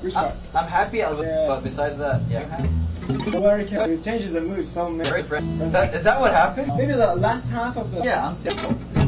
I'm happy, but besides that, yeah. It changes the mood so much. Is that what happened? Maybe the last half of the... Yeah, I'm